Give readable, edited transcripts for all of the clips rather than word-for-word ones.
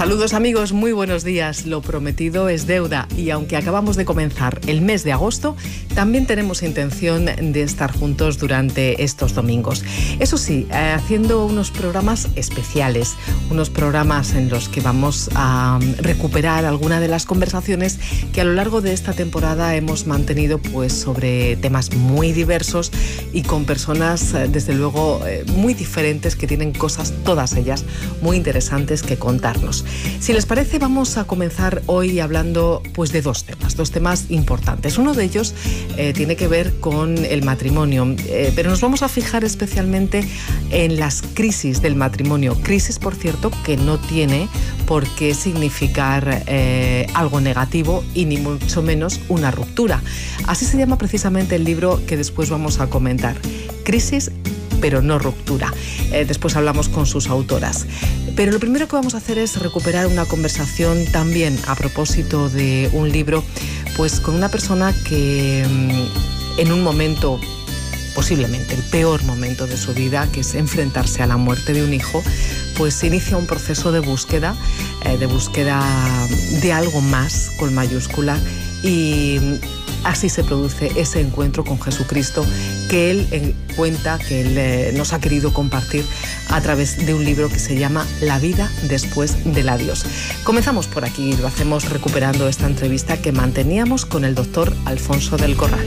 Saludos amigos, muy buenos días. Lo prometido es deuda y aunque acabamos de comenzar el mes de agosto, también tenemos intención de estar juntos durante estos domingos. Eso sí, haciendo unos programas especiales, unos programas en los que vamos a recuperar alguna de las conversaciones que a lo largo de esta temporada hemos mantenido pues sobre temas muy diversos y con personas desde luego muy diferentes que tienen cosas, todas ellas, muy interesantes que contarnos. Si les parece, vamos a comenzar hoy hablando pues de dos temas importantes. Uno de ellos tiene que ver con el matrimonio, pero nos vamos a fijar especialmente en las crisis del matrimonio. Crisis, por cierto, que no tiene por qué significar algo negativo y ni mucho menos una ruptura. Así se llama precisamente el libro que después vamos a comentar. Crisis, pero no ruptura. Después hablamos con sus autoras. Pero lo primero que vamos a hacer es recuperar una conversación también a propósito de un libro, pues con una persona que en un momento, posiblemente el peor momento de su vida, que es enfrentarse a la muerte de un hijo, pues inicia un proceso de búsqueda de algo más con mayúscula y así se produce ese encuentro con Jesucristo que él cuenta, que él nos ha querido compartir a través de un libro que se llama La vida después del adiós. Comenzamos por aquí y lo hacemos recuperando esta entrevista que manteníamos con el doctor Alfonso del Corral.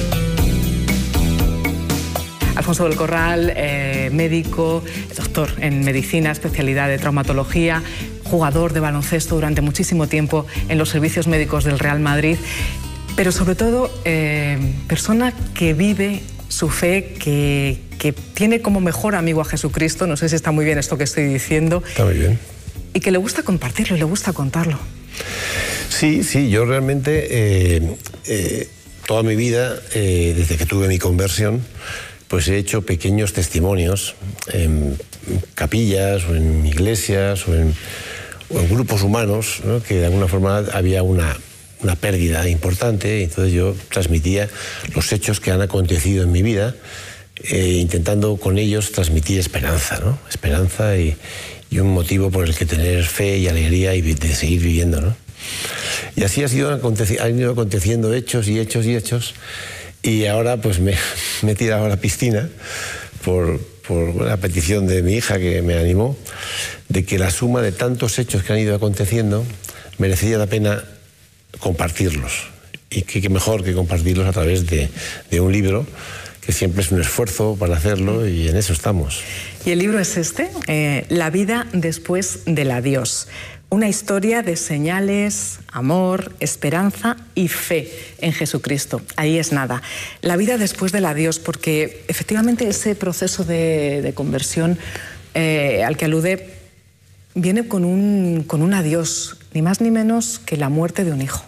Alfonso del Corral, médico, doctor en medicina, especialidad de traumatología, jugador de baloncesto durante muchísimo tiempo en los servicios médicos del Real Madrid, pero sobre todo persona que vive su fe, que tiene como mejor amigo a Jesucristo. No sé si está muy bien esto que estoy diciendo. Está muy bien. Y que le gusta compartirlo y le gusta contarlo. Sí, yo realmente toda mi vida, desde que tuve mi conversión, pues he hecho pequeños testimonios en capillas o en iglesias o en grupos humanos, ¿no? Que de alguna forma había una pérdida importante, y entonces yo transmitía los hechos que han acontecido en mi vida, intentando con ellos transmitir esperanza, ¿no? Esperanza y un motivo por el que tener fe y alegría y de seguir viviendo, ¿no? Y así han ido aconteciendo hechos y hechos y hechos, y ahora pues me he tirado a la piscina por la petición de mi hija, que me animó, de que la suma de tantos hechos que han ido aconteciendo merecía la pena compartirlos, y qué mejor que compartirlos a través de un libro, que siempre es un esfuerzo para hacerlo, y en eso estamos. Y el libro es este, La vida después del adiós. Una historia de señales, amor, esperanza y fe en Jesucristo. Ahí es nada. La vida después del adiós, porque efectivamente ese proceso de conversión al que alude viene con un adiós, ni más ni menos que la muerte de un hijo.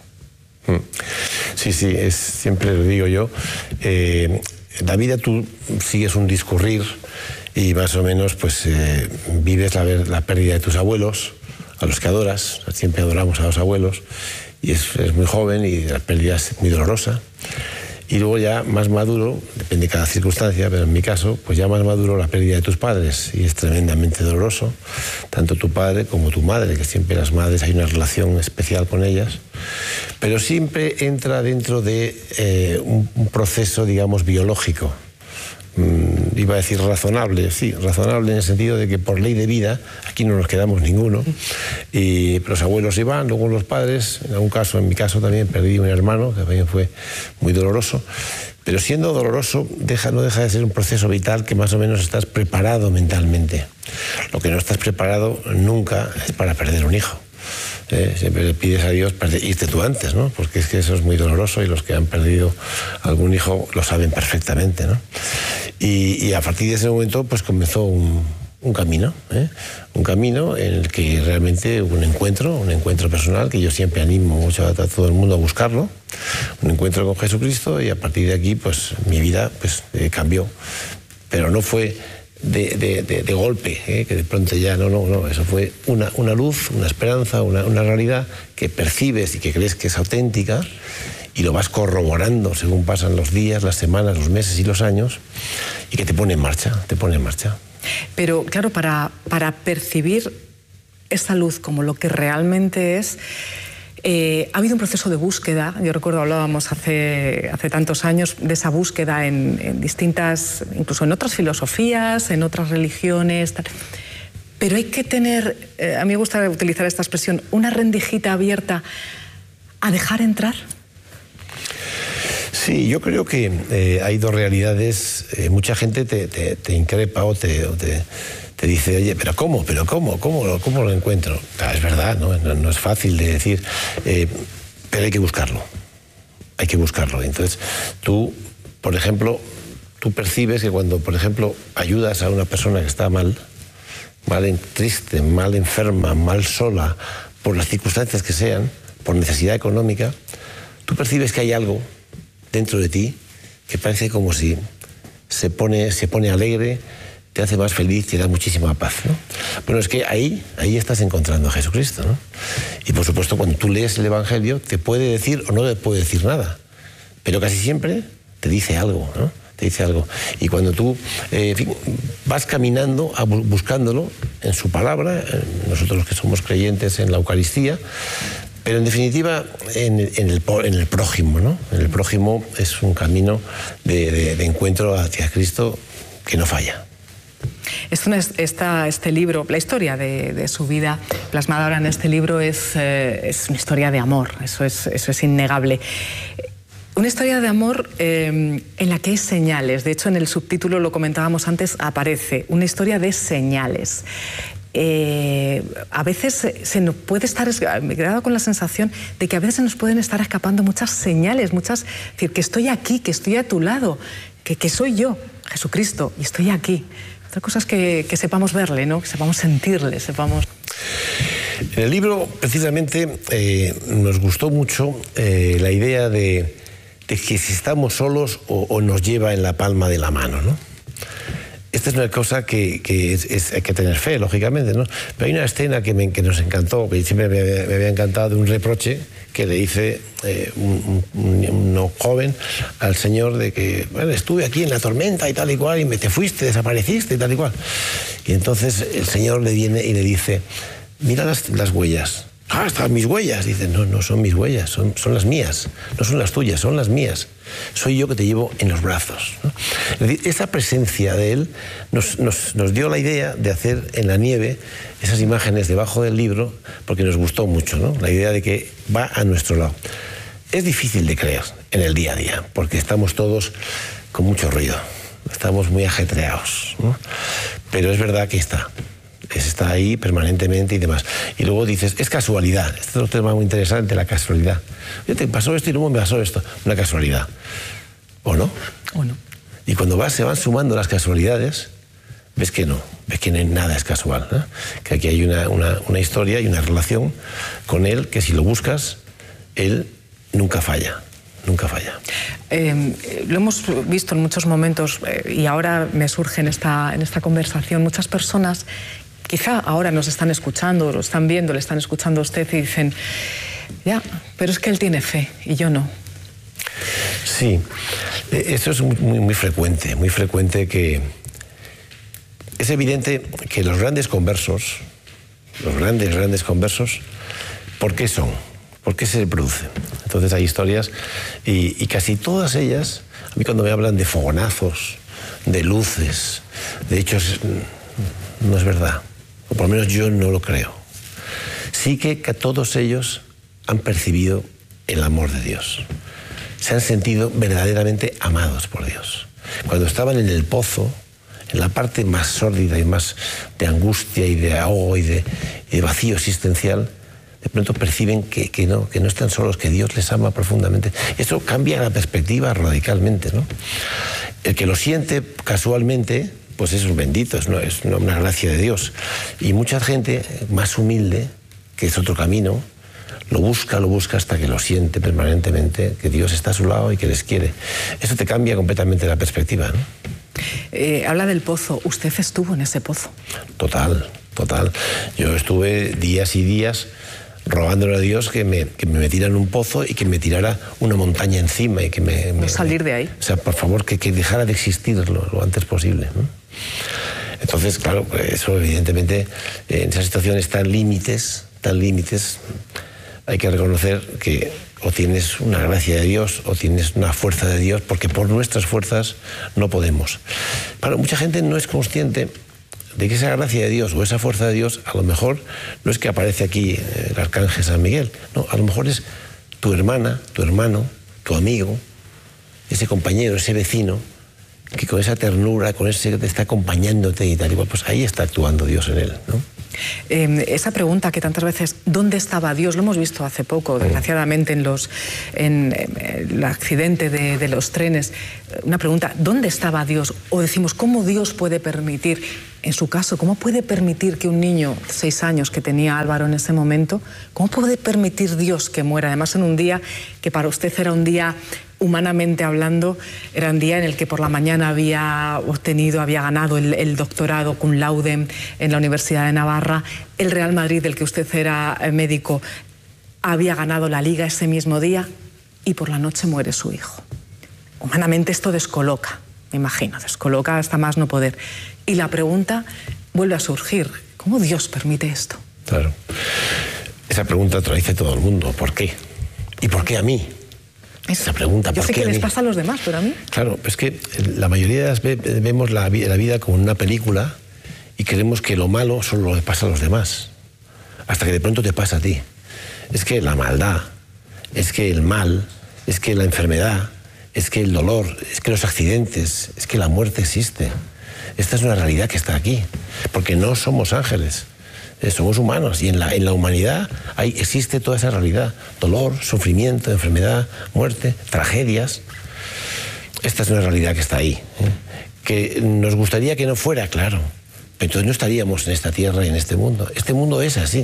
Sí, siempre lo digo yo. En la vida tú sigues un discurrir y más o menos pues vives la pérdida de tus abuelos, a los que adoras. Siempre adoramos a los abuelos, y es muy joven y la pérdida es muy dolorosa. Y luego ya más maduro, depende de cada circunstancia, pero en mi caso, pues ya más maduro, la pérdida de tus padres, y es tremendamente doloroso, tanto tu padre como tu madre, que siempre las madres hay una relación especial con ellas, pero siempre entra dentro de un proceso, digamos, biológico. Iba a decir razonable, sí, razonable en el sentido de que por ley de vida aquí no nos quedamos ninguno, y los abuelos se van, luego los padres. En algún caso, en mi caso también perdí un hermano, que también fue muy doloroso, pero siendo doloroso no deja de ser un proceso vital que más o menos estás preparado mentalmente. Lo que no estás preparado nunca es para perder un hijo. Siempre le pides a Dios para irte tú antes, ¿no? Porque es que eso es muy doloroso, y los que han perdido algún hijo lo saben perfectamente, ¿no? Y a partir de ese momento pues comenzó un camino, un camino en el que realmente hubo un encuentro personal, que yo siempre animo mucho a todo el mundo a buscarlo, un encuentro con Jesucristo, y a partir de aquí pues mi vida pues cambió, pero no fue de golpe, que de pronto ya no, eso fue una luz, una esperanza, una realidad que percibes y que crees que es auténtica, y lo vas corroborando según pasan los días, las semanas, los meses y los años, y que te pone en marcha. Pero claro, para percibir esa luz como lo que realmente es. Ha habido un proceso de búsqueda. Yo recuerdo, hablábamos hace tantos años de esa búsqueda en distintas, incluso en otras filosofías, en otras religiones. Pero hay que tener, a mí me gusta utilizar esta expresión, una rendijita abierta a dejar entrar. Sí, yo creo que hay dos realidades. Mucha gente te increpa o te dice, oye, ¿pero cómo lo encuentro? Es verdad, no es fácil de decir, pero hay que buscarlo. Hay que buscarlo. Entonces, tú, por ejemplo, tú percibes que cuando, por ejemplo, ayudas a una persona que está mal triste, mal enferma, mal sola, por las circunstancias que sean, por necesidad económica, tú percibes que hay algo dentro de ti que parece como si se pone alegre, te hace más feliz, te da muchísima paz, ¿no? Bueno, es que ahí estás encontrando a Jesucristo, ¿no? Y por supuesto, cuando tú lees el Evangelio, te puede decir o no te puede decir nada, pero casi siempre te dice algo, ¿no? Te dice algo. Y cuando tú en fin, vas caminando, buscándolo en su palabra, nosotros los que somos creyentes en la Eucaristía, pero en definitiva en el prójimo, ¿no? En el prójimo es un camino de encuentro hacia Cristo que no falla. Este libro, la historia de su vida plasmada ahora en este libro es una historia de amor, eso es innegable. Una historia de amor en la que hay señales. De hecho, en el subtítulo, lo comentábamos antes, aparece una historia de señales. A veces se nos puede me he quedado con la sensación de que a veces nos pueden estar escapando muchas señales, es decir, que estoy aquí, que estoy a tu lado, que soy yo, Jesucristo, y estoy aquí. Otra cosa es que sepamos verle, ¿no? Que sepamos sentirle, sepamos... En el libro, precisamente, nos gustó mucho la idea de que si estamos solos o nos lleva en la palma de la mano, ¿no? Esta es una cosa que hay que tener fe, lógicamente, ¿no? Pero hay una escena que nos encantó, que siempre me había encantado, de un reproche que le dice un joven al Señor de que, bueno, estuve aquí en la tormenta y tal y cual, y te fuiste, desapareciste y tal y cual. Y entonces el Señor le viene y le dice, mira las huellas. Ah, están mis huellas. Dice, no son mis huellas, son las mías. No son las tuyas, son las mías. Soy yo que te llevo en los brazos, ¿no? Es decir, esa presencia de Él nos dio la idea de hacer en la nieve esas imágenes debajo del libro, porque nos gustó mucho, ¿no? La idea de que va a nuestro lado. Es difícil de creer en el día a día, porque estamos todos con mucho ruido, estamos muy ajetreados, ¿no? Pero es verdad que está ahí permanentemente y demás. Y luego dices, es casualidad. Este es otro tema muy interesante, la casualidad. Oye, te pasó esto y luego me pasó esto. Una casualidad. ¿O no? ¿O no? Y cuando se van sumando las casualidades, ves que nada es casual, ¿no? Que aquí hay una historia y una relación con Él que si lo buscas, Él nunca falla. Nunca falla. Lo hemos visto en muchos momentos y ahora me surge en esta conversación muchas personas, quizá ahora nos están escuchando, lo están viendo, le están escuchando a usted y dicen, ya, pero es que él tiene fe y yo no. Sí, eso es muy frecuente que... Es evidente que los grandes conversos, ¿por qué son? ¿Por qué se producen? Entonces hay historias y casi todas ellas, a mí cuando me hablan de fogonazos, de luces, de hechos, no es verdad. O por lo menos yo no lo creo. Sí que todos ellos han percibido el amor de Dios. Se han sentido verdaderamente amados por Dios. Cuando estaban en el pozo, en la parte más sórdida y más de angustia y de ahogo y de vacío existencial, de pronto perciben que no están solos, que Dios les ama profundamente. Eso cambia la perspectiva radicalmente, ¿no? El que lo siente casualmente, pues es un bendito, es una gracia de Dios. Y mucha gente más humilde, que es otro camino, lo busca hasta que lo siente permanentemente, que Dios está a su lado y que les quiere. Eso te cambia completamente la perspectiva, ¿no? Habla del pozo. ¿Usted estuvo en ese pozo? Total. Yo estuve días y días rogándole a Dios que me metiera en un pozo y que me tirara una montaña encima y que no salir de ahí. O sea, por favor, que dejara de existir lo antes posible, ¿no? Entonces, claro, eso evidentemente, en esas situaciones tan límites, hay que reconocer que o tienes una gracia de Dios o tienes una fuerza de Dios, porque por nuestras fuerzas no podemos. Claro, mucha gente no es consciente de que esa gracia de Dios o esa fuerza de Dios a lo mejor no es que aparece aquí el arcángel San Miguel, no, a lo mejor es tu hermana, tu hermano, tu amigo, ese compañero, ese vecino, que con esa ternura, con ese que te está acompañándote y tal, igual, pues ahí está actuando Dios en él, ¿no? Esa pregunta que tantas veces, ¿dónde estaba Dios? Lo hemos visto hace poco, desgraciadamente, en el accidente de los trenes. Una pregunta, ¿dónde estaba Dios? O decimos, ¿cómo Dios puede permitir, en su caso, cómo puede permitir que un niño de 6 años que tenía Álvaro en ese momento, cómo puede permitir Dios que muera? Además, en un día que para usted era un día, humanamente hablando, era un día en el que por la mañana había ganado el doctorado cum laude en la Universidad de Navarra, el Real Madrid, del que usted era médico, había ganado la Liga ese mismo día, y por la noche muere su hijo. Humanamente esto descoloca, me imagino, descoloca hasta más no poder. Y la pregunta vuelve a surgir, ¿cómo Dios permite esto? Claro, esa pregunta te la dice todo el mundo, ¿por qué? ¿Y por qué a mí? Esa pregunta, yo sé que les pasa a los demás, pero a mí... Claro, es que la mayoría de las veces vemos la vida como una película y creemos que lo malo solo le pasa a los demás, hasta que de pronto te pasa a ti. Es que la maldad, es que el mal, es que la enfermedad, es que el dolor, es que los accidentes, es que la muerte existe. Esta es una realidad que está aquí, porque no somos ángeles. Somos humanos y en la humanidad existe toda esa realidad. Dolor, sufrimiento, enfermedad, muerte, tragedias. Esta es una realidad que está ahí. Que nos gustaría que no fuera, claro. Pero entonces no estaríamos en esta tierra y en este mundo. Este mundo es así.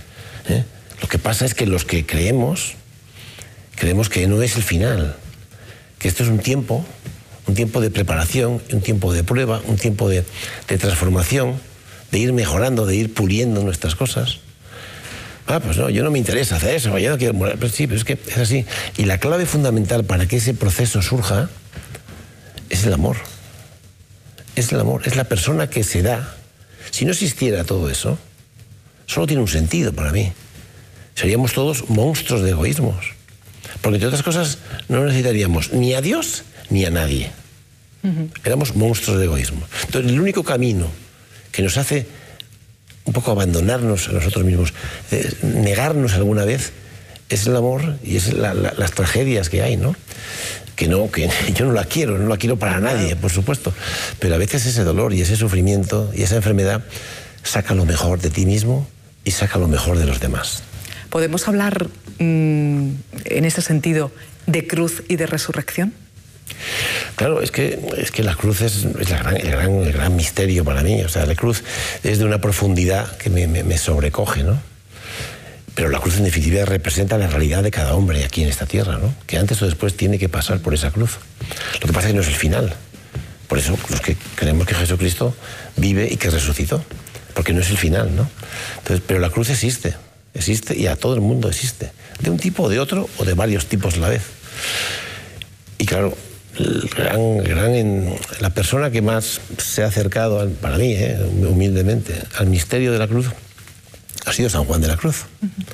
Lo que pasa es que los que creemos que no es el final. Que esto es un tiempo de preparación, un tiempo de prueba, un tiempo de transformación, de ir mejorando, de ir puliendo nuestras cosas. Pues no, yo no me interesa hacer eso, yo no quiero morir. Pero sí, pero es que es así. Y la clave fundamental para que ese proceso surja es el amor. Es el amor, es la persona que se da. Si no existiera todo eso, solo tiene un sentido para mí. Seríamos todos monstruos de egoísmos. Porque entre otras cosas no necesitaríamos ni a Dios ni a nadie. Éramos monstruos de egoísmo. Entonces el único camino que nos hace un poco abandonarnos a nosotros mismos, negarnos alguna vez, es el amor y es las tragedias que hay, ¿no? Que yo no la quiero para nadie, por supuesto, pero a veces ese dolor y ese sufrimiento y esa enfermedad saca lo mejor de ti mismo y saca lo mejor de los demás. ¿Podemos hablar en ese sentido de cruz y de resurrección? Claro, es que la cruz es el gran misterio para mí. O sea, la cruz es de una profundidad que me sobrecoge, ¿no? Pero la cruz en definitiva representa la realidad de cada hombre aquí en esta tierra, ¿no? Que antes o después tiene que pasar por esa cruz. Lo que pasa es que no es el final. Por eso los que creemos que Jesucristo vive y que resucitó, porque no es el final, ¿no? Entonces, pero la cruz existe y a todo el mundo existe, de un tipo o de otro o de varios tipos a la vez. Y claro, la persona que más se ha acercado, para mí, humildemente, al misterio de la cruz, ha sido San Juan de la Cruz.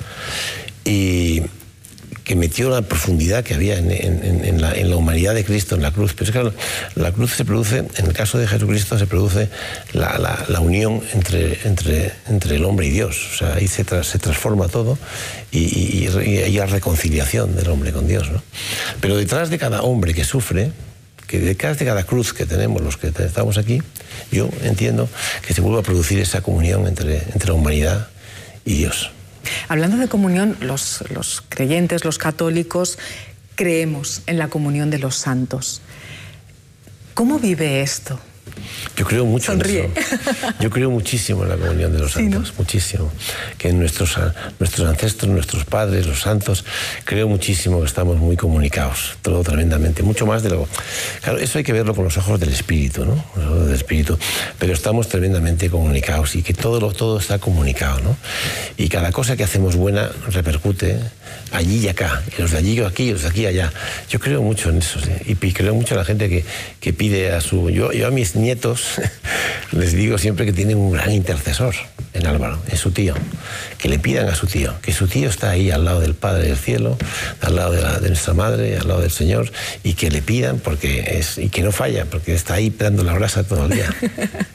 Y que metió la profundidad que había en la humanidad de Cristo en la cruz. Pero es que la cruz se produce, en el caso de Jesucristo, se produce la unión entre el hombre y Dios. O sea, ahí se transforma todo y hay la reconciliación del hombre con Dios, ¿no? Pero detrás de cada hombre que sufre, que detrás de cada cruz que tenemos los que estamos aquí, yo entiendo que se vuelve a producir esa comunión entre la humanidad y Dios. Hablando de comunión, los creyentes, los católicos, creemos en la comunión de los santos. ¿Cómo vive esto? Yo creo mucho Sonríe. en eso. Yo creo muchísimo en la comunión de los santos, ¿no? Muchísimo. Que nuestros ancestros, nuestros padres, los santos, creo muchísimo que estamos muy comunicados, todo tremendamente, mucho más de lo... Claro, eso hay que verlo con los ojos del espíritu, ¿no? Los ojos del espíritu, pero estamos tremendamente comunicados y que todo está comunicado, ¿no? Y cada cosa que hacemos buena repercute allí y acá, y los de allí aquí y los de aquí allá. Yo creo mucho en eso, ¿sí? Y creo mucho en la gente que pide a su... Yo a mis mis nietos les digo siempre que tienen un gran intercesor en Álvaro, es su tío. Que le pidan a su tío, que su tío está ahí al lado del Padre del Cielo, al lado de nuestra Madre, al lado del Señor, y que le pidan y que no falla, porque está ahí dando la brasa todo el día.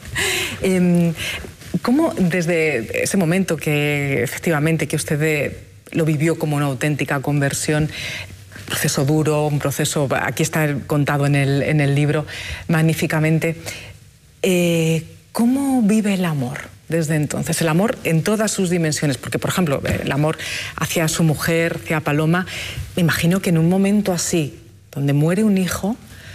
¿Cómo desde ese momento que efectivamente que usted lo vivió como una auténtica conversión, proceso duro, un proceso, aquí está contado en el libro magníficamente, ¿cómo vive el amor desde entonces? El amor en todas sus dimensiones, porque por ejemplo, el amor hacia su mujer, hacia Paloma, me imagino que en un momento así, donde muere un hijo,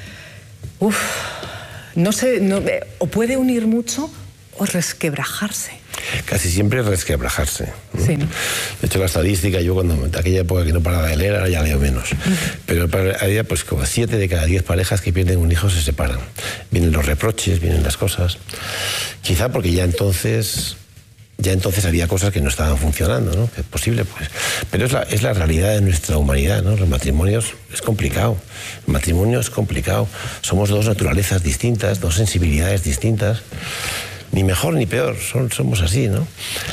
no sé, o puede unir mucho o resquebrajarse. Casi siempre resquebrajarse, ¿no? Sí, ¿no? De hecho, la estadística, yo cuando en aquella época que no paraba de leer, ahora ya leo menos. Pero había pues como 7 de cada 10 parejas que pierden un hijo se separan. Vienen los reproches, vienen las cosas. Quizá porque ya entonces había cosas que no estaban funcionando, ¿no? Que es posible, pues. Pero es la realidad de nuestra humanidad, ¿no? Los matrimonios es complicado. El matrimonio es complicado. Somos dos naturalezas distintas, dos sensibilidades distintas. Ni mejor ni peor, somos así, ¿no?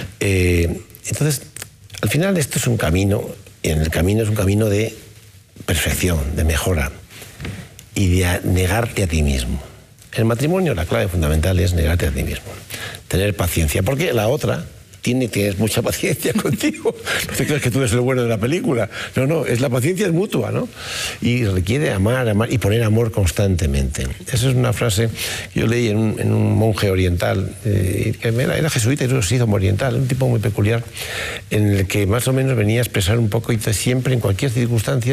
Entonces, al final esto es un camino, y en el camino es un camino de perfección, de mejora, y de negarte a ti mismo. En el matrimonio la clave fundamental es negarte a ti mismo, tener paciencia, porque la otra tienes mucha paciencia contigo. No te creas que tú eres el bueno de la película. No, la paciencia es mutua, ¿no? Y requiere amar y poner amor constantemente. Esa es una frase que yo leí en un monje oriental, que era jesuita y luego se hizo oriental, un tipo muy peculiar, en el que más o menos venía a expresar un poco, y siempre, en cualquier circunstancia,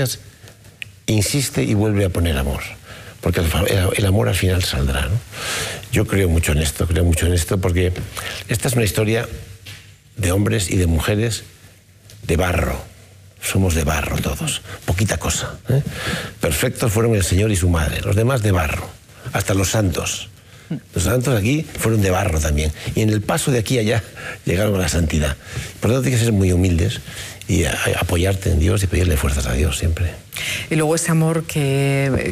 insiste y vuelve a poner amor. Porque el amor al final saldrá, ¿no? Yo creo mucho en esto porque esta es una historia de hombres y de mujeres de barro. Somos de barro todos, poquita cosa, ¿eh? Perfectos fueron el Señor y su madre, los demás de barro, hasta los santos. Los santos aquí fueron de barro también, y en el paso de aquí a allá llegaron a la santidad. Por lo tanto, tienes que ser muy humildes y apoyarte en Dios y pedirle fuerzas a Dios siempre. Y luego ese amor que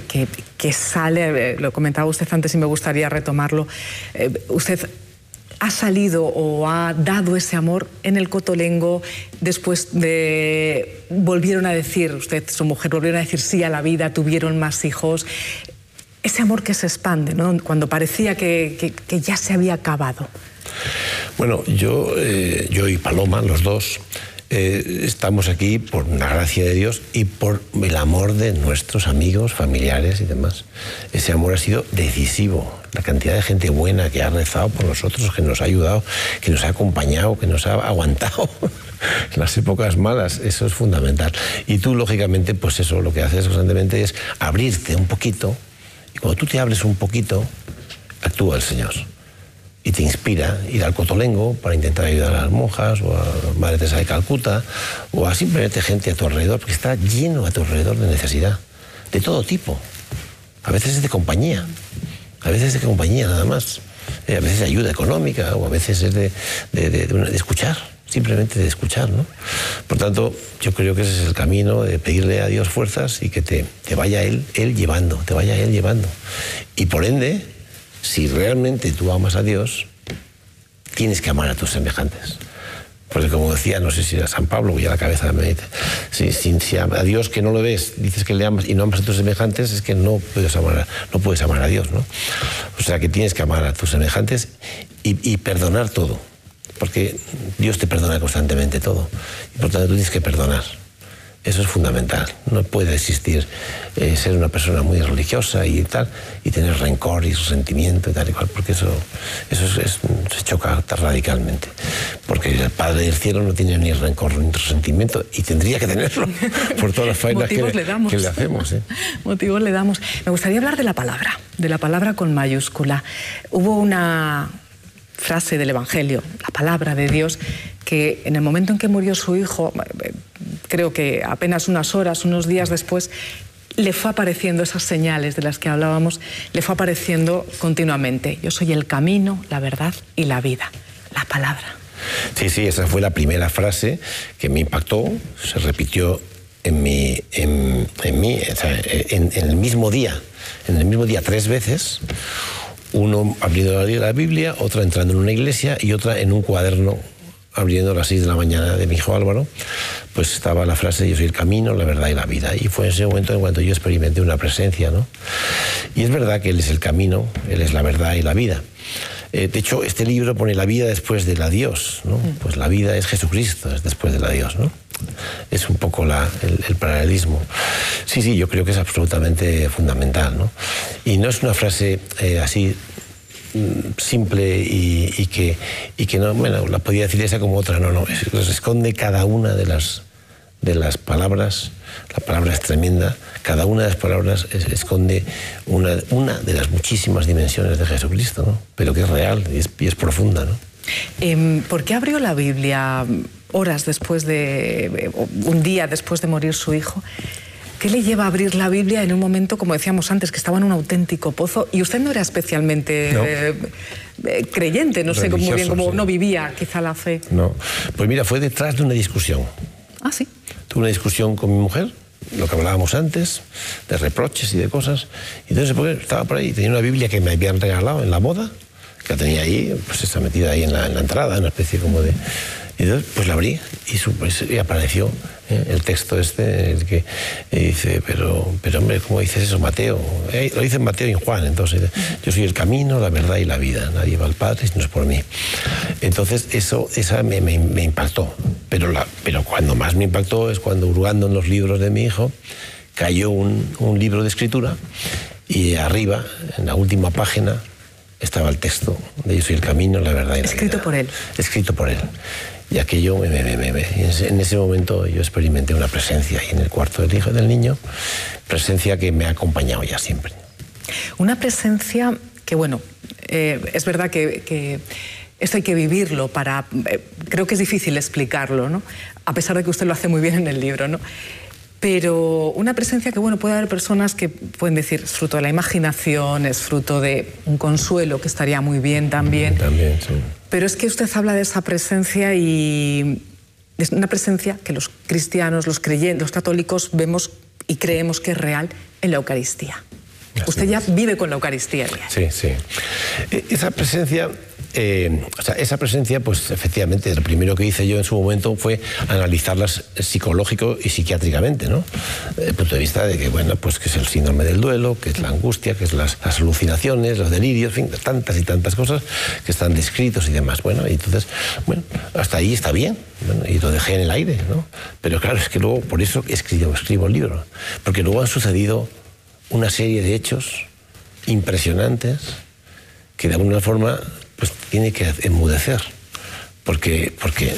sale, lo comentaba usted antes y me gustaría retomarlo, usted ha salido o ha dado ese amor en el Cotolengo, después volvieron a decir, usted, su mujer, volvieron a decir sí a la vida, tuvieron más hijos. Ese amor que se expande, ¿no? Cuando parecía que ya se había acabado. Bueno, yo y Paloma, los dos, estamos aquí por la gracia de Dios y por el amor de nuestros amigos, familiares y demás. Ese amor ha sido decisivo. La cantidad de gente buena que ha rezado por nosotros, que nos ha ayudado, que nos ha acompañado, que nos ha aguantado en las épocas malas, eso es fundamental. Y tú, lógicamente, pues eso, lo que haces constantemente es abrirte un poquito, y cuando tú te abres un poquito, actúa el Señor. Y te inspira ir al Cotolengo para intentar ayudar a las monjas, o a Madre Teresa de Calcuta, o a simplemente gente a tu alrededor, porque está lleno a tu alrededor de necesidad, de todo tipo. A veces es de compañía. A veces es de compañía nada más, a veces de ayuda económica, o a veces es de escuchar, simplemente de escuchar, ¿no? Por tanto, yo creo que ese es el camino, de pedirle a Dios fuerzas y que te vaya Él llevando, te vaya Él llevando. Y por ende, si realmente tú amas a Dios, tienes que amar a tus semejantes. Porque como decía, no sé si era San Pablo, voy a la cabeza, si a Dios que no lo ves, dices que le amas y no amas a tus semejantes, es que no puedes amar a Dios, ¿no? O sea que tienes que amar a tus semejantes y perdonar todo, porque Dios te perdona constantemente todo, y por tanto tú tienes que perdonar. Eso es fundamental. No puede existir ser una persona muy religiosa y tal, y tener rencor y resentimiento y tal y cual, porque eso se choca radicalmente. Porque el Padre del Cielo no tiene ni rencor ni resentimiento, y tendría que tenerlo por todas las faenas que le hacemos. Motivos le damos. Me gustaría hablar de la palabra con mayúscula. Hubo una frase del Evangelio, la palabra de Dios, que en el momento en que murió su hijo, creo que apenas unos días después, le fue apareciendo esas señales de las que hablábamos, le fue apareciendo continuamente. Yo soy el camino, la verdad y la vida. La palabra. Sí, esa fue la primera frase que me impactó, se repitió en el mismo día 3 veces. Uno abriendo la Biblia, otra entrando en una iglesia y otra en un cuaderno abriendo a las 6 de la mañana de mi hijo Álvaro, pues estaba la frase: yo soy el camino, la verdad y la vida. Y fue en ese momento en cuanto yo experimenté una presencia, ¿no? Y es verdad que Él es el camino, Él es la verdad y la vida. De hecho, este libro pone la vida después del adiós, ¿no? Pues la vida es Jesucristo, es después del adiós, ¿no? Es un poco el paralelismo. Sí, yo creo que es absolutamente fundamental, ¿no? Y no es una frase así simple y que no, bueno, la podía decir esa como otra, no, esconde cada una de las palabras. La palabra es tremenda, cada una de las palabras esconde una de las muchísimas dimensiones de Jesucristo, ¿no? Pero que es real y es profunda, ¿no? ¿Por qué abrió la Biblia horas después un día después de morir su hijo? ¿Qué le lleva a abrir la Biblia en un momento, como decíamos antes, que estaba en un auténtico pozo? Y usted no era especialmente creyente, no sé muy bien cómo no vivía quizá la fe. No, pues mira, fue detrás de una discusión. Ah, sí. Tuve una discusión con mi mujer, lo que hablábamos antes, de reproches y de cosas. Y entonces estaba por ahí, tenía una Biblia que me habían regalado en la boda, que la tenía ahí, pues está metida ahí en la entrada, una especie como de... Y entonces pues la abrí y apareció el texto el que dice, pero hombre, ¿cómo dices eso, Mateo? Lo dice Mateo y en Juan, entonces, yo soy el camino, la verdad y la vida, nadie va al Padre si no es por mí. Entonces esa me impactó, pero cuando más me impactó es cuando, hurgando en los libros de mi hijo, cayó un libro de escritura y arriba, en la última página, estaba el texto de yo soy el camino, la verdad y la vida. Escrito por él. Escrito por él. Y aquello, en ese momento yo experimenté una presencia ahí en el cuarto del niño, presencia que me ha acompañado ya siempre. Una presencia que, bueno, es verdad que esto hay que vivirlo creo que es difícil explicarlo, ¿no? A pesar de que usted lo hace muy bien en el libro, ¿no? Pero una presencia que, bueno, puede haber personas que pueden decir es fruto de la imaginación, es fruto de un consuelo, que estaría muy bien también. También, sí. Pero es que usted habla de esa presencia y es una presencia que los cristianos, los creyentes, los católicos vemos y creemos que es real en la Eucaristía. Así usted ya vive con la Eucaristía. Sí. Esa presencia... esa presencia, pues efectivamente, lo primero que hice yo en su momento fue analizarlas psicológico y psiquiátricamente, ¿no? Desde el punto de vista de que, bueno, pues que es el síndrome del duelo, que es la angustia, que es las alucinaciones, los delirios, en fin, tantas y tantas cosas que están descritos y demás. Bueno, y entonces, bueno, hasta ahí está bien, bueno, y lo dejé en el aire, ¿no? Pero claro, es que luego, por eso escribo el libro, porque luego han sucedido una serie de hechos impresionantes que de alguna forma pues tiene que enmudecer, porque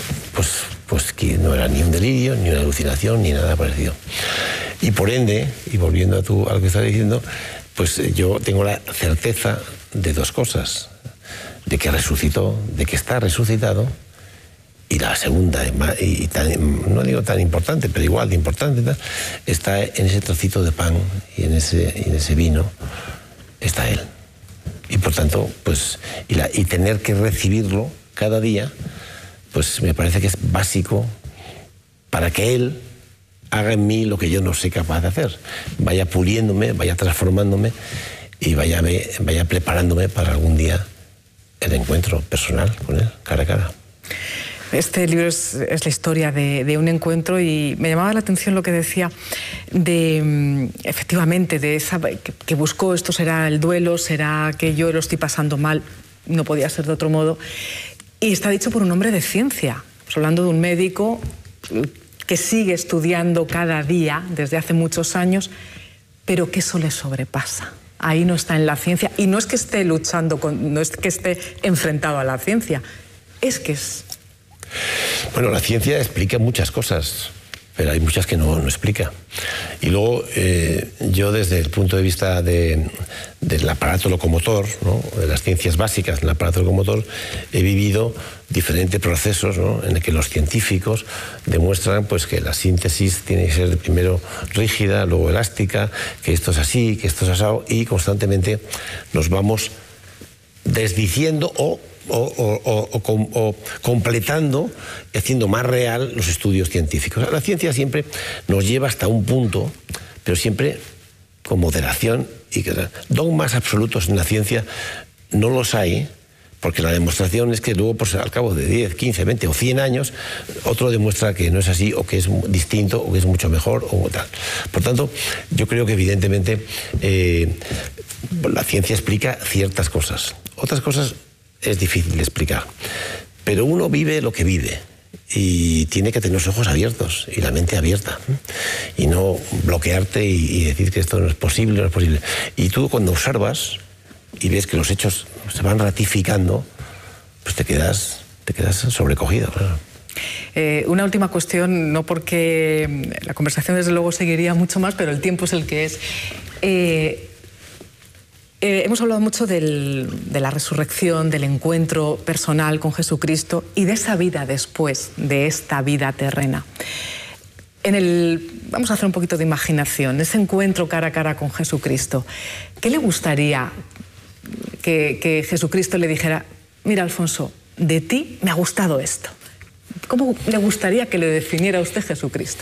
que no era ni un delirio, ni una alucinación, ni nada parecido. Y por ende, y volviendo a lo que estaba diciendo, pues yo tengo la certeza de dos cosas: de que resucitó, de que está resucitado, y la segunda, y no digo tan importante, pero igual de importante, está en ese trocito de pan y en ese vino, está Él. Y por tanto, pues, y tener que recibirlo cada día, pues me parece que es básico para que Él haga en mí lo que yo no soy capaz de hacer. Vaya puliéndome, vaya transformándome y vaya preparándome para algún día el encuentro personal con Él, cara a cara. Este libro es la historia de un encuentro y me llamaba la atención lo que decía efectivamente, de esa que buscó, esto será el duelo, será que yo lo estoy pasando mal, no podía ser de otro modo. Y está dicho por un hombre de ciencia, hablando de un médico que sigue estudiando cada día desde hace muchos años, pero que eso le sobrepasa. Ahí no está en la ciencia, y no es que esté luchando, no es que esté enfrentado a la ciencia, es que es... Bueno, la ciencia explica muchas cosas, pero hay muchas que no explica. Y luego yo, desde el punto de vista del aparato locomotor, ¿no?, de las ciencias básicas del aparato locomotor, he vivido diferentes procesos, ¿no?, en el que los científicos demuestran pues, que la síntesis tiene que ser primero rígida, luego elástica, que esto es así, que esto es asado, y constantemente nos vamos desdiciendo o completando, haciendo más real los estudios científicos. La ciencia siempre nos lleva hasta un punto, pero siempre con moderación, y que dogmas absolutos en la ciencia no los hay, porque la demostración es que luego, pues, al cabo de 10, 15, 20 o 100 años, otro demuestra que no es así, o que es distinto, o que es mucho mejor, o tal. Por tanto, yo creo que evidentemente la ciencia explica ciertas cosas. Otras cosas es difícil de explicar. Pero uno vive lo que vive. Y tiene que tener los ojos abiertos y la mente abierta. Y no bloquearte y decir que esto no es posible, no es posible. Y tú, cuando observas y ves que los hechos se van ratificando, pues te quedas sobrecogido, claro. Una última cuestión, no porque la conversación desde luego seguiría mucho más, pero el tiempo es el que es. Hemos hablado mucho de la resurrección, del encuentro personal con Jesucristo y de esa vida después de esta vida terrena. Vamos a hacer un poquito de imaginación, ese encuentro cara a cara con Jesucristo. ¿Qué le gustaría que Jesucristo le dijera? Mira, Alfonso, de ti me ha gustado esto. ¿Cómo le gustaría que le definiera a usted Jesucristo?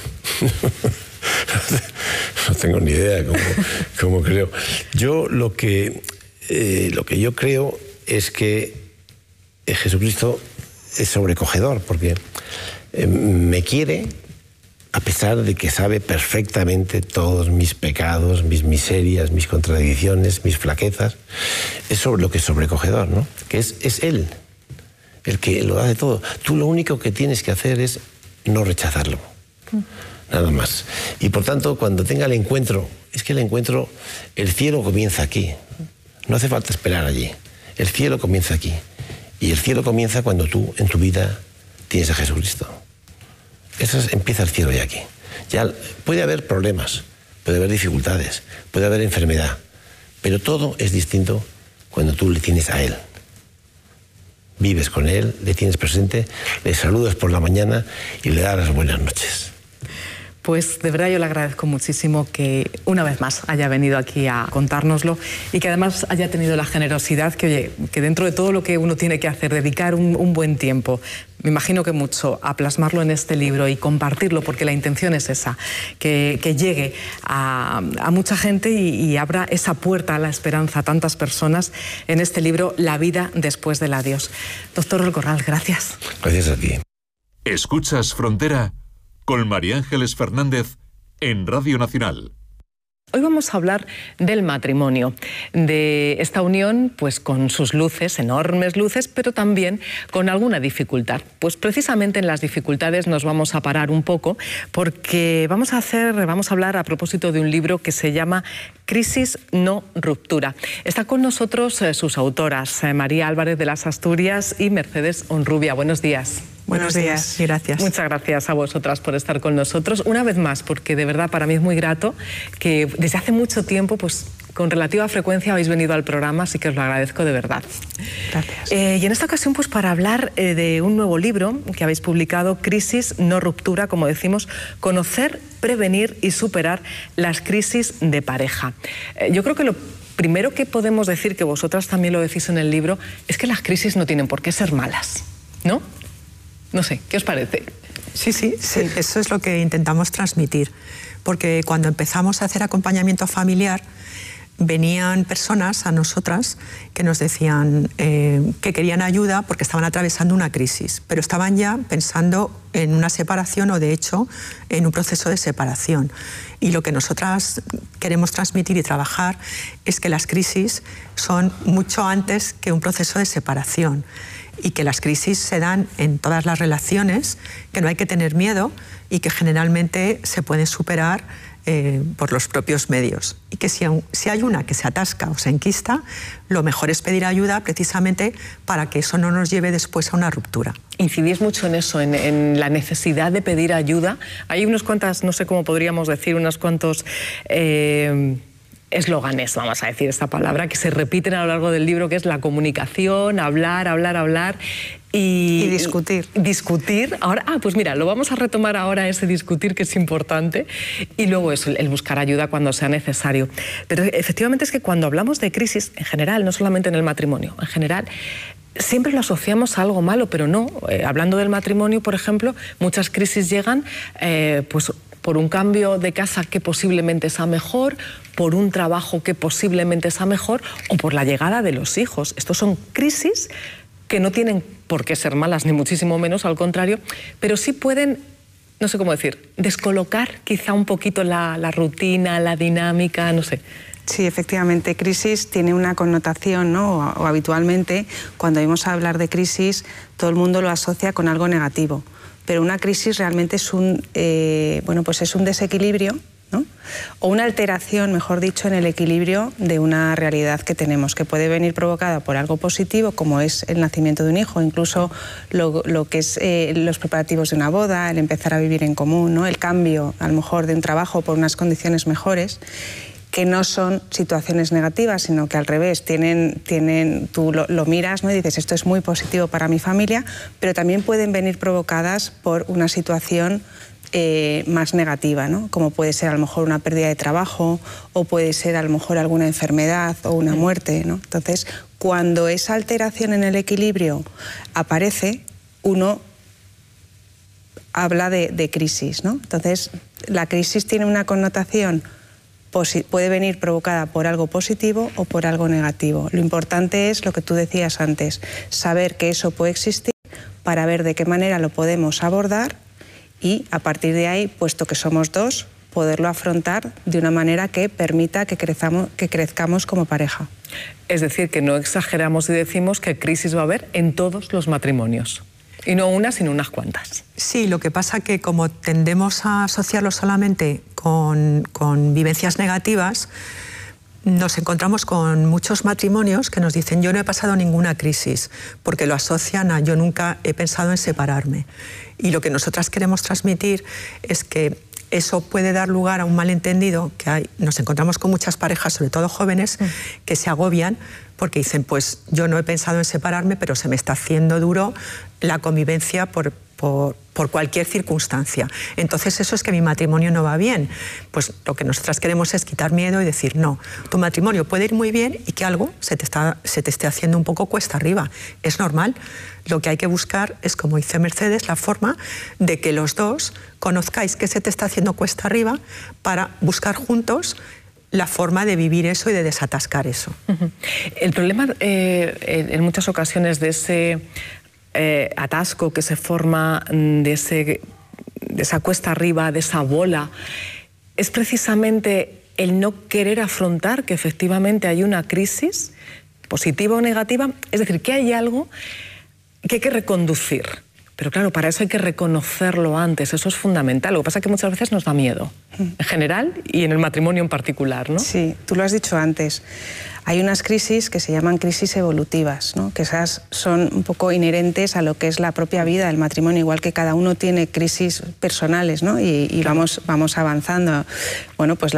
No tengo ni idea cómo creo. Yo lo que yo creo es que Jesucristo es sobrecogedor, porque me quiere a pesar de que sabe perfectamente todos mis pecados, mis miserias, mis contradicciones, mis flaquezas. Es sobre lo que es sobrecogedor, ¿no? Que es Él el que lo hace todo. Tú lo único que tienes que hacer es no rechazarlo. Nada más. Y por tanto, cuando tenga el encuentro, es que el cielo comienza aquí. No hace falta esperar allí. El cielo comienza aquí. Y el cielo comienza cuando tú, en tu vida, tienes a Jesucristo. Empieza el cielo ya aquí. Ya puede haber problemas, puede haber dificultades, puede haber enfermedad, pero todo es distinto cuando tú le tienes a Él. Vives con Él, le tienes presente, le saludas por la mañana y le das las buenas noches. Pues de verdad yo le agradezco muchísimo que una vez más haya venido aquí a contárnoslo y que además haya tenido la generosidad que dentro de todo lo que uno tiene que hacer, dedicar un buen tiempo, me imagino que mucho, a plasmarlo en este libro y compartirlo, porque la intención es esa, que llegue a mucha gente y abra esa puerta a la esperanza a tantas personas en este libro, La vida después del adiós. Doctor del Corral, gracias. Gracias a ti. Escuchas Frontera con María Ángeles Fernández en Radio Nacional. Hoy vamos a hablar del matrimonio, de esta unión pues con sus luces, enormes luces, pero también con alguna dificultad. Pues precisamente en las dificultades nos vamos a parar un poco porque vamos a hablar a propósito de un libro que se llama Crisis, no ruptura. Está con nosotros sus autoras, María Álvarez de las Asturias y Mercedes Honrubia. Buenos días. Buenos días y gracias. Muchas gracias a vosotras por estar con nosotros. Una vez más, porque de verdad para mí es muy grato que desde hace mucho tiempo, pues con relativa frecuencia habéis venido al programa, así que os lo agradezco de verdad. Gracias. Y en esta ocasión, pues para hablar de un nuevo libro que habéis publicado, Crisis, no ruptura, como decimos, conocer, prevenir y superar las crisis de pareja. Yo creo que lo primero que podemos decir, que vosotras también lo decís en el libro, es que las crisis no tienen por qué ser malas, ¿no? No sé, ¿qué os parece? Sí, eso es lo que intentamos transmitir, porque cuando empezamos a hacer acompañamiento familiar, venían personas a nosotras que nos decían que querían ayuda porque estaban atravesando una crisis, pero estaban ya pensando en una separación o de hecho en un proceso de separación. Y lo que nosotras queremos transmitir y trabajar es que las crisis son mucho antes que un proceso de separación y que las crisis se dan en todas las relaciones, que no hay que tener miedo y que generalmente se pueden superar por los propios medios. Y que si hay una que se atasca o se enquista, lo mejor es pedir ayuda precisamente para que eso no nos lleve después a una ruptura. Incidís mucho en eso, en la necesidad de pedir ayuda. Hay unos cuantas, no sé cómo podríamos decir, unos cuantos eslóganes, vamos a decir esta palabra, que se repiten a lo largo del libro, que es la comunicación, hablar y discutir. Discutir. Ahora, pues mira, lo vamos a retomar ahora, ese discutir, que es importante, y luego eso, el buscar ayuda cuando sea necesario. Pero efectivamente es que cuando hablamos de crisis, en general, no solamente en el matrimonio, en general, siempre lo asociamos a algo malo, pero no. Hablando del matrimonio, por ejemplo, muchas crisis llegan pues por un cambio de casa que posiblemente sea mejor, por un trabajo que posiblemente sea mejor o por la llegada de los hijos. Estos son crisis que no tienen por qué ser malas, ni muchísimo menos, al contrario, pero sí pueden, no sé cómo decir, descolocar quizá un poquito la rutina, la dinámica, no sé. Sí, efectivamente, crisis tiene una connotación, ¿no? O habitualmente, cuando oímos hablar de crisis, todo el mundo lo asocia con algo negativo. Pero una crisis realmente es es un desequilibrio, ¿no? O una alteración, mejor dicho, en el equilibrio de una realidad que tenemos, que puede venir provocada por algo positivo, como es el nacimiento de un hijo, incluso lo que es los preparativos de una boda, el empezar a vivir en común, ¿no? El cambio, a lo mejor, de un trabajo por unas condiciones mejores, que no son situaciones negativas, sino que al revés, tú lo miras, ¿no? Y dices, esto es muy positivo para mi familia, pero también pueden venir provocadas por una situación más negativa, ¿no? Como puede ser a lo mejor una pérdida de trabajo, o puede ser a lo mejor alguna enfermedad o una muerte, ¿no? Entonces, cuando esa alteración en el equilibrio aparece, uno habla de crisis, ¿no? Entonces, la crisis tiene una connotación, puede venir provocada por algo positivo o por algo negativo. Lo importante es lo que tú decías antes, saber que eso puede existir para ver de qué manera lo podemos abordar y a partir de ahí, puesto que somos dos, poderlo afrontar de una manera que permita que crezcamos como pareja. Es decir, que no exageramos y decimos que crisis va a haber en todos los matrimonios. Y no una, sino unas cuantas. Sí, lo que pasa que como tendemos a asociarlo solamente con vivencias negativas, nos encontramos con muchos matrimonios que nos dicen yo no he pasado ninguna crisis, porque lo asocian a yo nunca he pensado en separarme. Y lo que nosotras queremos transmitir es que eso puede dar lugar a un malentendido, nos encontramos con muchas parejas, sobre todo jóvenes, que se agobian porque dicen, pues yo no he pensado en separarme, pero se me está haciendo duro la convivencia por cualquier circunstancia. Entonces eso es que mi matrimonio no va bien. Pues lo que nosotras queremos es quitar miedo y decir, no, tu matrimonio puede ir muy bien y que algo se te esté haciendo un poco cuesta arriba. Es normal. Lo que hay que buscar es, como dice Mercedes, la forma de que los dos conozcáis qué se te está haciendo cuesta arriba para buscar juntos la forma de vivir eso y de desatascar eso. El problema en muchas ocasiones de ese atasco que se forma, de esa cuesta arriba, de esa bola, es precisamente el no querer afrontar que efectivamente hay una crisis, positiva o negativa, es decir, que hay algo que hay que reconducir. Pero claro, para eso hay que reconocerlo antes, eso es fundamental. Lo que pasa es que muchas veces nos da miedo, en general y en el matrimonio en particular, ¿no? Sí, tú lo has dicho antes. Hay unas crisis que se llaman crisis evolutivas, ¿no? Que esas son un poco inherentes a lo que es la propia vida del matrimonio, igual que cada uno tiene crisis personales, ¿no? Y vamos avanzando. Bueno, pues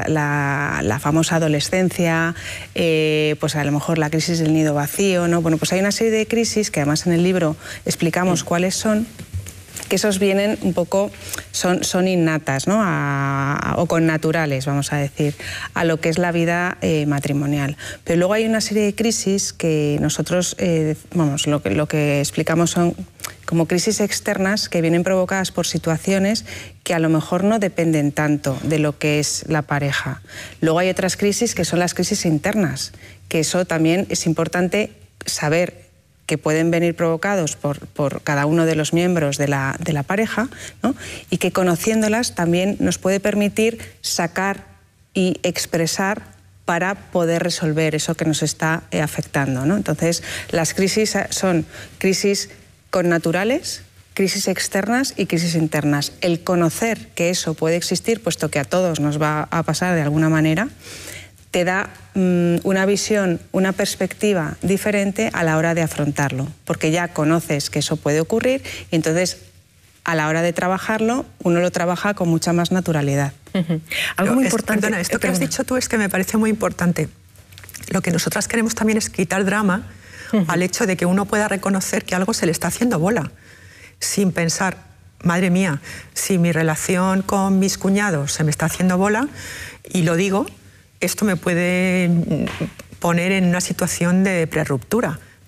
la famosa adolescencia, pues a lo mejor la crisis del nido vacío, ¿no? Bueno, pues hay una serie de crisis que además en el libro explicamos cuáles son, que esos vienen un poco, son innatas, ¿no? O connaturales, vamos a decir, a lo que es la vida matrimonial. Pero luego hay una serie de crisis que nosotros, lo que explicamos son como crisis externas que vienen provocadas por situaciones que a lo mejor no dependen tanto de lo que es la pareja. Luego hay otras crisis que son las crisis internas, que eso también es importante saber que pueden venir provocados por cada uno de los miembros de la pareja, ¿no? Y que conociéndolas también nos puede permitir sacar y expresar para poder resolver eso que nos está afectando, ¿no? Entonces, las crisis son crisis connaturales, crisis externas y crisis internas. El conocer que eso puede existir, puesto que a todos nos va a pasar de alguna manera, te da una visión, una perspectiva diferente a la hora de afrontarlo, porque ya conoces que eso puede ocurrir y entonces a la hora de trabajarlo uno lo trabaja con mucha más naturalidad. Algo muy importante. Perdona, esto que has dicho tú es que me parece muy importante. Lo que nosotras queremos también es quitar drama al hecho de que uno pueda reconocer que algo se le está haciendo bola, sin pensar, madre mía, si mi relación con mis cuñados se me está haciendo bola, y lo digo, esto me puede poner en una situación de prerruptura.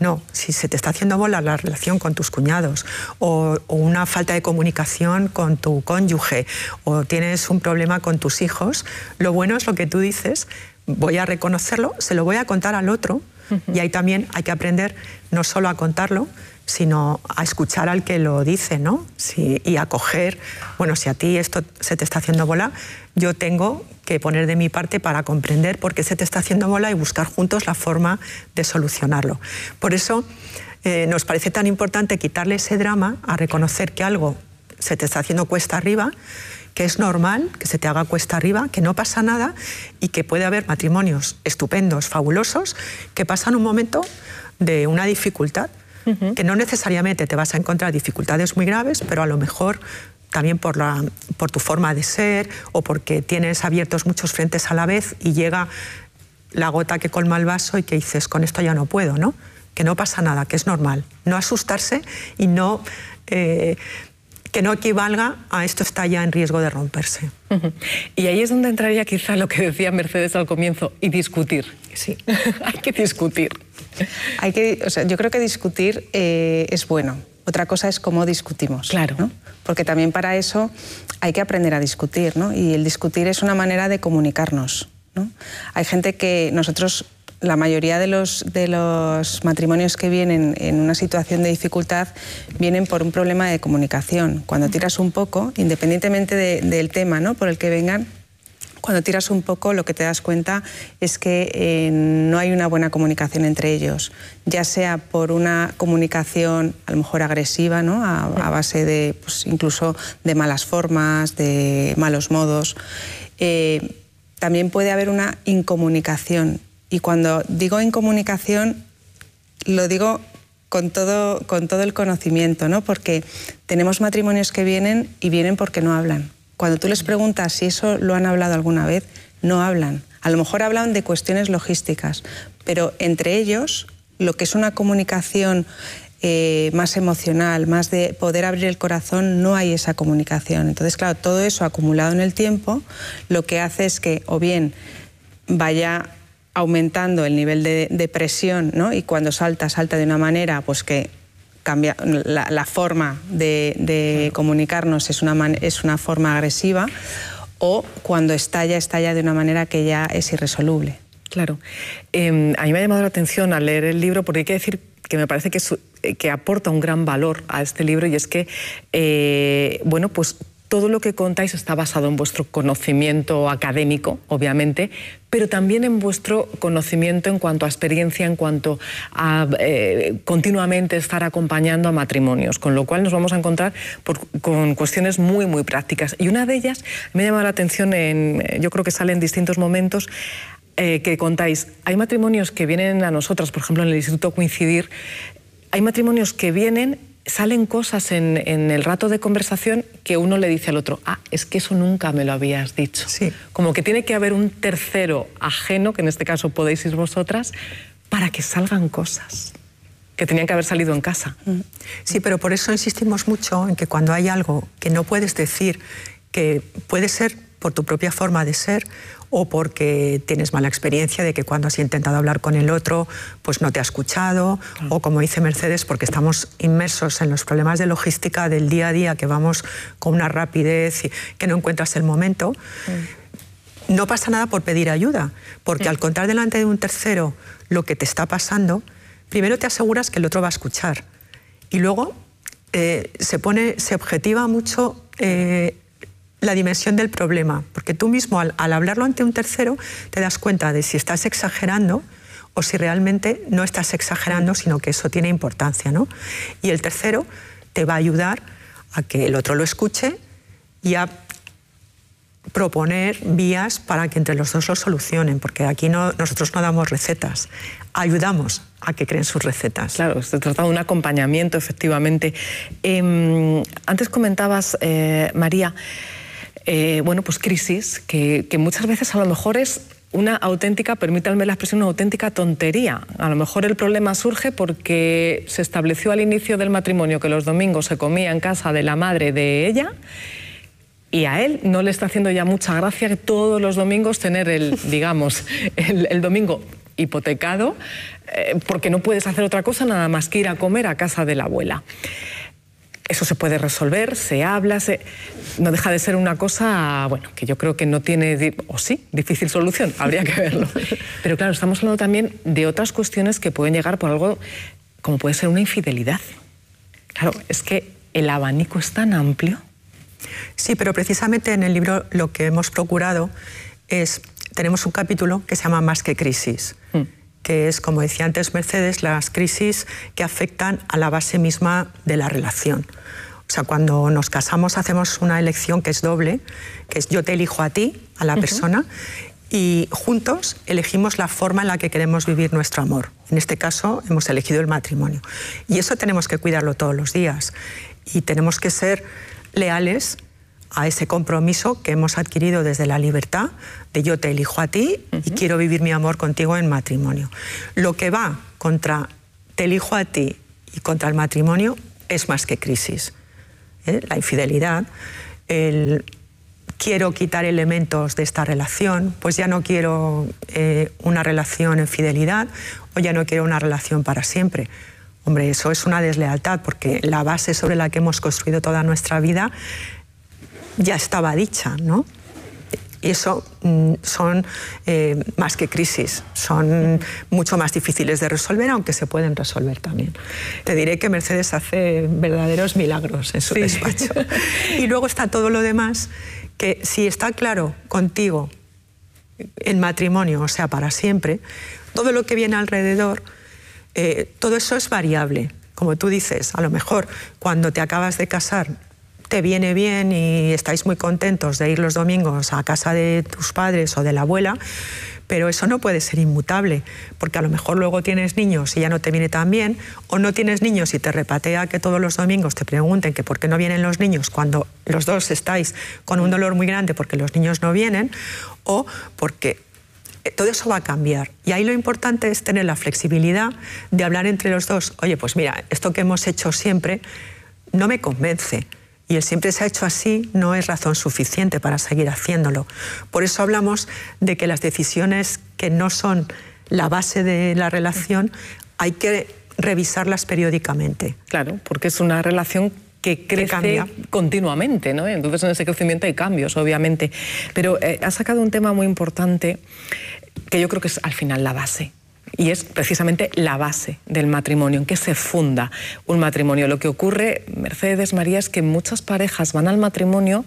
No, si se te está haciendo bola la relación con tus cuñados o una falta de comunicación con tu cónyuge o tienes un problema con tus hijos, lo bueno es lo que tú dices, voy a reconocerlo, se lo voy a contar al otro y ahí también hay que aprender no solo a contarlo, sino a escuchar al que lo dice, ¿no? Y a coger, bueno, si a ti esto se te está haciendo bola, yo tengo que poner de mi parte para comprender por qué se te está haciendo bola y buscar juntos la forma de solucionarlo. Por eso nos parece tan importante quitarle ese drama a reconocer que algo se te está haciendo cuesta arriba, que es normal que se te haga cuesta arriba, que no pasa nada y que puede haber matrimonios estupendos, fabulosos, que pasan un momento de una dificultad, que no necesariamente te vas a encontrar dificultades muy graves, pero a lo mejor también por tu forma de ser o porque tienes abiertos muchos frentes a la vez y llega la gota que colma el vaso y que dices, con esto ya no puedo, ¿no? Que no pasa nada, que es normal. No asustarse y no... que no equivalga a esto está ya en riesgo de romperse. Y ahí es donde entraría quizá lo que decía Mercedes al comienzo, y discutir. Sí. Hay que discutir. Yo creo que discutir es bueno. Otra cosa es cómo discutimos. Claro. ¿no? Porque también para eso hay que aprender a discutir, ¿no? Y el discutir es una manera de comunicarnos, ¿no? Hay gente que nosotros... La mayoría de los matrimonios que vienen en una situación de dificultad vienen por un problema de comunicación. Cuando tiras un poco, independientemente del tema, ¿no?, por el que vengan, cuando tiras un poco lo que te das cuenta es que no hay una buena comunicación entre ellos, ya sea por una comunicación a lo mejor agresiva, ¿no?, a base de pues, incluso de malas formas, de malos modos. También puede haber una incomunicación. Y cuando digo incomunicación, lo digo con todo el conocimiento, ¿no? Porque tenemos matrimonios que vienen y vienen porque no hablan. Cuando tú les preguntas si eso lo han hablado alguna vez, no hablan. A lo mejor hablan de cuestiones logísticas, pero entre ellos, lo que es una comunicación más emocional, más de poder abrir el corazón, no hay esa comunicación. Entonces, claro, todo eso acumulado en el tiempo, lo que hace es que o bien vaya aumentando el nivel de presión, ¿no? Y cuando salta de una manera pues que cambia la forma de comunicarnos, es una forma agresiva, o cuando estalla de una manera que ya es irresoluble. Claro. A mí me ha llamado la atención al leer el libro, porque hay que decir que me parece que aporta un gran valor a este libro, y es que, bueno, pues todo lo que contáis está basado en vuestro conocimiento académico, obviamente, pero también en vuestro conocimiento en cuanto a experiencia, en cuanto a continuamente estar acompañando a matrimonios, con lo cual nos vamos a encontrar con cuestiones muy, muy prácticas. Y una de ellas me ha llamado la atención, yo creo que sale en distintos momentos, que contáis, hay matrimonios que vienen a nosotras, por ejemplo, en el Instituto Coincidir, hay matrimonios que vienen, salen cosas en el rato de conversación que uno le dice al otro, es que eso nunca me lo habías dicho. Sí. Como que tiene que haber un tercero ajeno, que en este caso podéis ser vosotras, para que salgan cosas que tenían que haber salido en casa. Sí, pero por eso insistimos mucho en que cuando hay algo que no puedes decir, que puede ser por tu propia forma de ser o porque tienes mala experiencia de que cuando has intentado hablar con el otro pues no te ha escuchado, o como dice Mercedes, porque estamos inmersos en los problemas de logística del día a día, que vamos con una rapidez y que no encuentras el momento. No pasa nada por pedir ayuda, porque al contar delante de un tercero lo que te está pasando, primero te aseguras que el otro va a escuchar y luego se objetiva mucho la dimensión del problema, porque tú mismo al hablarlo ante un tercero te das cuenta de si estás exagerando o si realmente no estás exagerando, sino que eso tiene importancia, ¿no? Y el tercero te va a ayudar a que el otro lo escuche y a proponer vías para que entre los dos lo solucionen, porque aquí nosotros no damos recetas, ayudamos a que creen sus recetas. Claro, se trata de un acompañamiento, efectivamente. Antes comentabas, María, bueno, pues crisis, que muchas veces a lo mejor es una auténtica, permítanme la expresión, una auténtica tontería. A lo mejor el problema surge porque se estableció al inicio del matrimonio que los domingos se comía en casa de la madre de ella, y a él no le está haciendo ya mucha gracia que todos los domingos tener el domingo hipotecado, porque no puedes hacer otra cosa nada más que ir a comer a casa de la abuela. Eso se puede resolver, se habla, no deja de ser una cosa, bueno, que yo creo que no tiene, o sí, difícil solución, habría que verlo. Pero claro, estamos hablando también de otras cuestiones que pueden llegar por algo como puede ser una infidelidad. Claro, es que el abanico es tan amplio. Sí, pero precisamente en el libro lo que hemos procurado es, tenemos un capítulo que se llama Más que crisis, que es, como decía antes Mercedes, las crisis que afectan a la base misma de la relación. O sea, cuando nos casamos hacemos una elección que es doble, que es yo te elijo a ti, a la persona, y juntos elegimos la forma en la que queremos vivir nuestro amor. En este caso hemos elegido el matrimonio. Y eso tenemos que cuidarlo todos los días. Y tenemos que ser leales a ese compromiso que hemos adquirido desde la libertad de yo te elijo a ti y quiero vivir mi amor contigo en matrimonio. Lo que va contra te elijo a ti y contra el matrimonio es más que crisis. La infidelidad, el quiero quitar elementos de esta relación, pues ya no quiero una relación en fidelidad o ya no quiero una relación para siempre. Hombre, eso es una deslealtad porque la base sobre la que hemos construido toda nuestra vida ya estaba dicha, ¿no? Y eso son más que crisis, son mucho más difíciles de resolver, aunque se pueden resolver también. Te diré que Mercedes hace verdaderos milagros en su despacho. Y luego está todo lo demás, que si está claro contigo en matrimonio, o sea, para siempre, todo lo que viene alrededor, todo eso es variable. Como tú dices, a lo mejor cuando te acabas de casar te viene bien y estáis muy contentos de ir los domingos a casa de tus padres o de la abuela, pero eso no puede ser inmutable, porque a lo mejor luego tienes niños y ya no te viene tan bien, o no tienes niños y te repatea que todos los domingos te pregunten que por qué no vienen los niños cuando los dos estáis con un dolor muy grande porque los niños no vienen, o porque todo eso va a cambiar. Y ahí lo importante es tener la flexibilidad de hablar entre los dos. Oye, pues mira, esto que hemos hecho siempre no me convence. Y el siempre se ha hecho así no es razón suficiente para seguir haciéndolo. Por eso hablamos de que las decisiones que no son la base de la relación hay que revisarlas periódicamente. Claro, porque es una relación que crece continuamente, ¿no? Entonces en ese crecimiento hay cambios, obviamente. Pero has sacado un tema muy importante que yo creo que es al final la base. Y es precisamente la base del matrimonio, en que se funda un matrimonio. Lo que ocurre, Mercedes, María, es que muchas parejas van al matrimonio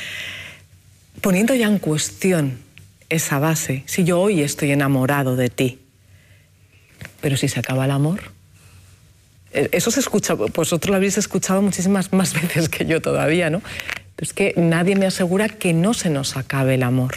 poniendo ya en cuestión esa base. Si yo hoy estoy enamorado de ti, pero si se acaba el amor. Eso se escucha, vosotros lo habéis escuchado muchísimas más veces que yo todavía, ¿no? Pero es que nadie me asegura que no se nos acabe el amor.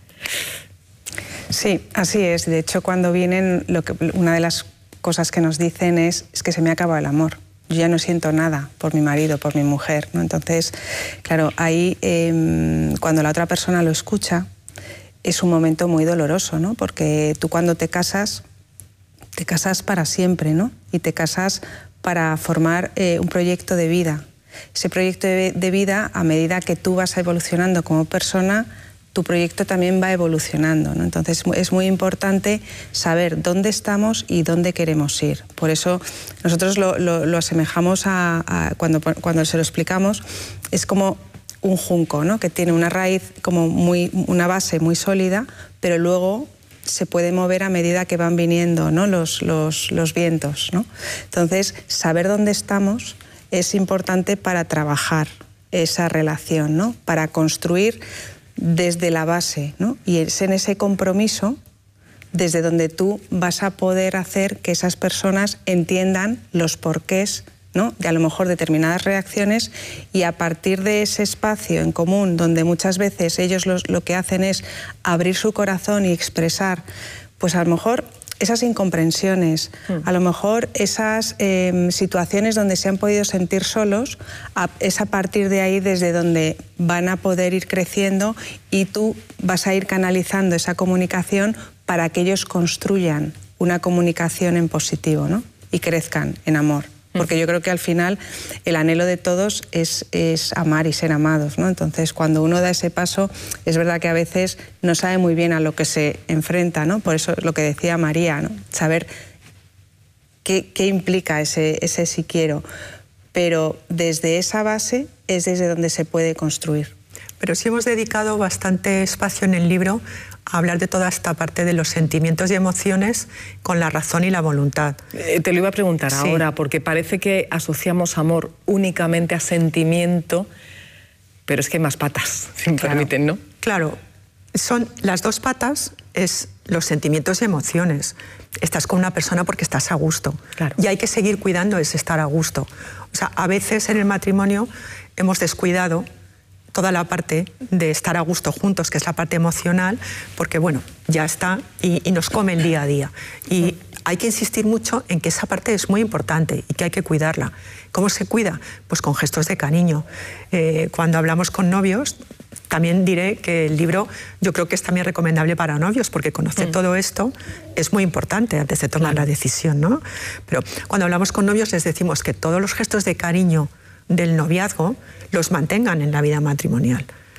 Sí, así es. De hecho, cuando vienen, una de las cosas que nos dicen es que se me acaba el amor. Yo ya no siento nada por mi marido, por mi mujer, ¿no? Entonces, claro, ahí cuando la otra persona lo escucha, es un momento muy doloroso, ¿no? Porque tú cuando te casas para siempre, ¿no? Y te casas para formar un proyecto de vida. Ese proyecto de vida, a medida que tú vas evolucionando como persona, tu proyecto también va evolucionando, ¿no? Entonces es muy importante saber dónde estamos y dónde queremos ir. Por eso nosotros lo asemejamos cuando se lo explicamos, es como un junco, ¿no? Que tiene una raíz como una base muy sólida, pero luego se puede mover a medida que van viniendo, ¿no? los vientos, ¿no? Entonces saber dónde estamos es importante para trabajar esa relación, ¿no? Para construir desde la base, ¿no? Y es en ese compromiso desde donde tú vas a poder hacer que esas personas entiendan los porqués, ¿no? De a lo mejor determinadas reacciones, y a partir de ese espacio en común donde muchas veces ellos lo que hacen es abrir su corazón y expresar, pues a lo mejor esas incomprensiones, a lo mejor esas situaciones donde se han podido sentir solos, es a partir de ahí desde donde van a poder ir creciendo, y tú vas a ir canalizando esa comunicación para que ellos construyan una comunicación en positivo, ¿no? Y crezcan en amor. porque yo creo que al final el anhelo de todos es amar y ser amados, ¿no? Entonces, cuando uno da ese paso, es verdad que a veces no sabe muy bien a lo que se enfrenta, ¿no? Por eso lo que decía María, ¿no? Saber qué implica ese sí quiero, pero desde esa base es desde donde se puede construir. Pero sí hemos dedicado bastante espacio en el libro a hablar de toda esta parte de los sentimientos y emociones con la razón y la voluntad. Te lo iba a preguntar ahora, porque parece que asociamos amor únicamente a sentimiento, pero es que hay más patas, si me permiten, ¿no? Claro, son las dos patas, es los sentimientos y emociones. Estás con una persona porque estás a gusto. Claro. Y hay que seguir cuidando ese estar a gusto. O sea, a veces en el matrimonio hemos descuidado toda la parte de estar a gusto juntos, que es la parte emocional, porque bueno, ya está y nos come el día a día. Y hay que insistir mucho en que esa parte es muy importante y que hay que cuidarla. ¿Cómo se cuida? Pues con gestos de cariño. Cuando hablamos con novios, también diré que el libro yo creo que es también recomendable para novios, porque conocer todo esto es muy importante antes de tomar la decisión, ¿no? Pero cuando hablamos con novios les decimos que todos los gestos de cariño del noviazgo los mantengan en la vida matrimonial.